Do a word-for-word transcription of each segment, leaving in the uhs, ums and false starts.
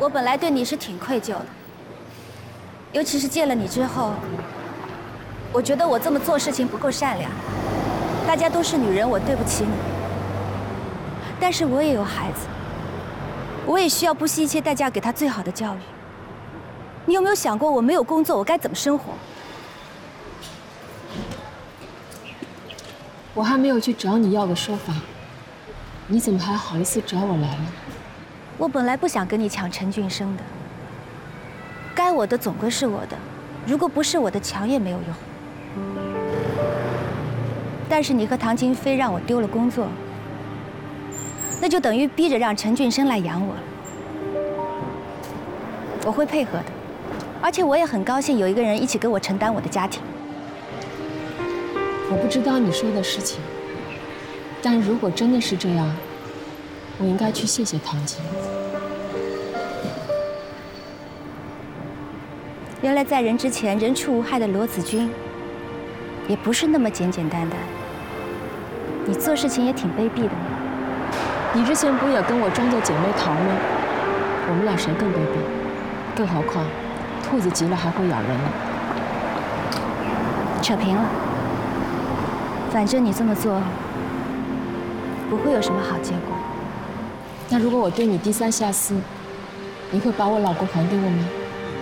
我本来对你是挺愧疚的，尤其是见了你之后，我觉得我这么做事情不够善良。大家都是女人，我对不起你。但是我也有孩子，我也需要不惜一切代价给他最好的教育。你有没有想过，我没有工作，我该怎么生活？ 我还没有去找你要个说法，你怎么还好意思找我来了？ 我本来不想跟你抢陈俊生的，该我的总归是我的，如果不是我的，抢也没有用。但是你和唐金飞让我丢了工作，那就等于逼着让陈俊生来养我了。我会配合的，而且我也很高兴有一个人一起跟我承担我的家庭。 我不知道你说的事情，但如果真的是这样，我应该去谢谢唐金。 原来在人之前人畜无害的罗子君，也不是那么简简单单。你做事情也挺卑鄙的呢。 你之前不也跟我装作姐妹淘吗？我们俩谁更卑鄙？更何况，兔子急了还会咬人呢。 扯平了。反正你这么做，不会有什么好结果。 那如果我对你低三下四，你会把我老公还给我吗？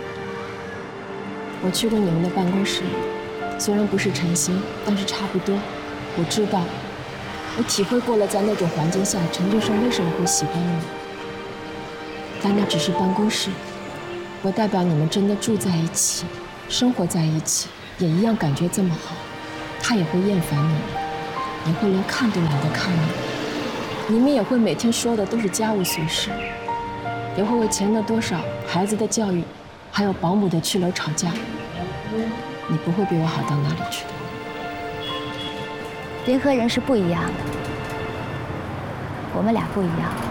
我去过你们的办公室，虽然不是晨曦，但是差不多。我知道，我体会过了在那种环境下，陈俊生为什么会喜欢你。但那只是办公室，不代表你们真的住在一起，生活在一起，也一样感觉这么好。他也会厌烦你，也会连看都懒得看你。你们也会每天说的都是家务琐事，也会为钱的多少、孩子的教育，还有保姆的去留吵架。你不会比我好到哪里去的。 人和人是不一样的，我们俩不一样。